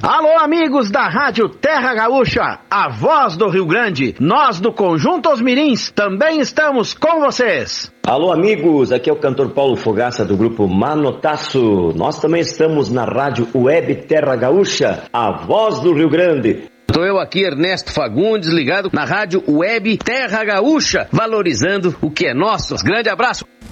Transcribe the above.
Alô, amigos da Rádio Terra Gaúcha, a voz do Rio Grande. Nós do Conjunto Os Mirins também estamos com vocês. Alô, amigos, aqui é o cantor Paulo Fogaça do grupo Manotaço. Nós também estamos na Rádio Web Terra Gaúcha, a voz do Rio Grande. Estou eu aqui, Ernesto Fagundes, ligado na Rádio Web Terra Gaúcha, valorizando o que é nosso. Grande abraço.